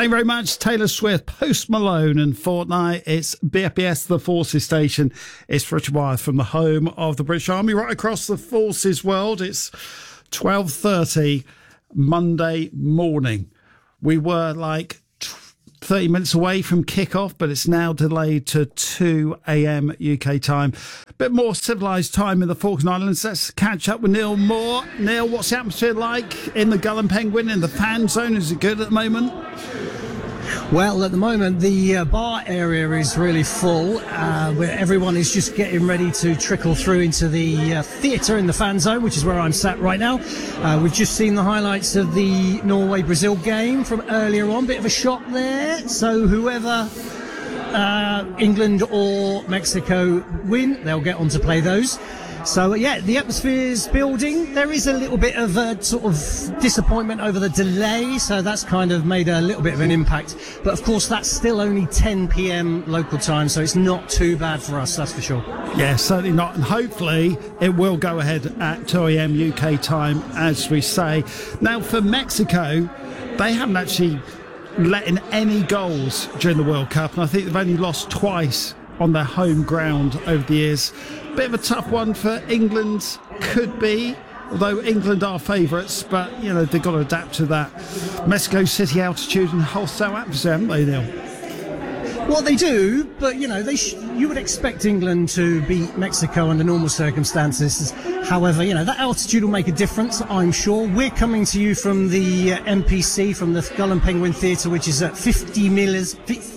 Thank you very much, Taylor Swift, Post Malone and Fortnite. It's BFBS, the Forces Station. It's Richard Wyeth from the home of the British Army, right across the Forces world. It's 12:30 Monday morning. We were like 30 minutes away from kickoff, but it's now delayed to 2 a.m. UK time. A bit more civilised time in the Falkland Islands. Let's catch up with Neil Moore. Neil, what's the atmosphere like in the Gull and Penguin, in the fan zone? Is it good at the moment? Well, at the moment, the bar area is really full, where everyone is just getting ready to trickle through into the theatre in the fan zone, which is where I'm sat right now. We've just seen the highlights of the Norway-Brazil game from earlier on. Bit of a shock there. So whoever England or Mexico win, they'll get on to play those. So, yeah, the atmosphere's building. There is a little bit of sort of disappointment over the delay, so that's kind of made a little bit of an impact. But, of course, that's still only 10 p.m. local time, so it's not too bad for us, that's for sure. Yeah, certainly not. And hopefully it will go ahead at 2 a.m. UK time, as we say. Now, for Mexico, they haven't actually let in any goals during the World Cup, and I think they've only lost twice on their home ground over the years. Bit of a tough one for England, could be, although England are favourites, but, you know, they've got to adapt to that Mexico City altitude and hostile atmosphere, haven't they, Neil? Well, they do, but, you know, you would expect England to beat Mexico under normal circumstances. However, you know, that altitude will make a difference, I'm sure. We're coming to you from the MPC, from the Gull and Penguin Theatre, which is at 50 metres,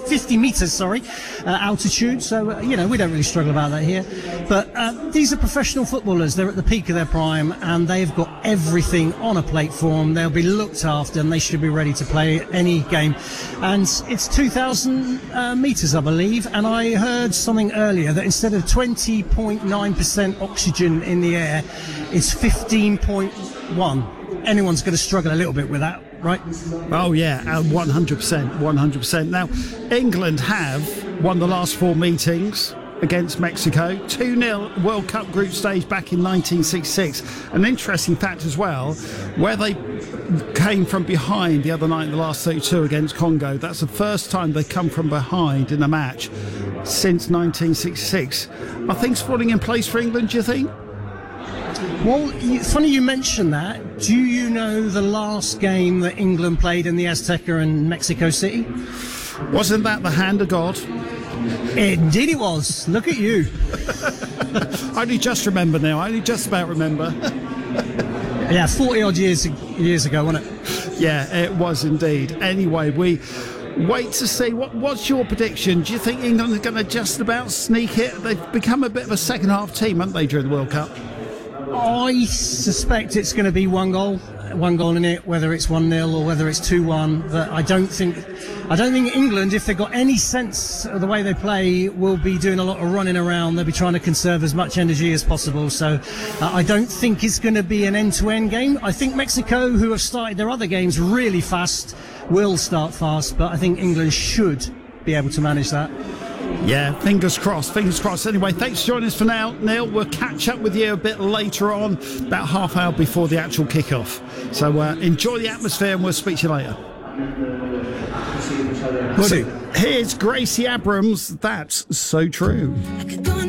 altitude. So, you know, we don't really struggle about that here. But these are professional footballers. They're at the peak of their prime, and they've got everything on a plate for them. They'll be looked after, and they should be ready to play any game. And it's 2,000 metres, I believe, and I heard something earlier that instead of 20.9% oxygen in the air, it's 15.1. Anyone's going to struggle a little bit with that, right? Oh yeah, 100%. Now, England have won the last 4 meetings against Mexico, 2-0 World Cup group stage back in 1966. An interesting fact as well, where they came from behind the other night in the last 32 against Congo. That's the first time they've come from behind in a match since 1966. Are things falling in place for England, do you think? Well, funny you mention that. Do you know the last game that England played in the Azteca in Mexico City? Wasn't that the hand of God? Indeed it was. Look at you. I only just remember now. I only just about remember. Yeah, 40-odd years ago, wasn't it? Yeah, it was indeed. Anyway, we wait to see. What's your prediction? Do you think England are going to just about sneak it? They've become a bit of a second-half team, haven't they, during the World Cup? I suspect it's going to be one goal in it, whether it's 1-0 or whether it's 2-1. But I don't think England, if they've got any sense of the way they play, will be doing a lot of running around. They'll be trying to conserve as much energy as possible. So I don't think it's going to be an end-to-end game. I think Mexico, who have started their other games really fast, will start fast. But I think England should be able to manage that. Yeah, fingers crossed. Anyway, thanks for joining us for now, Neil. We'll catch up with you a bit later on, about half hour before the actual kick-off. So enjoy the atmosphere and we'll speak to you later. So, here's Gracie Abrams, That's So True.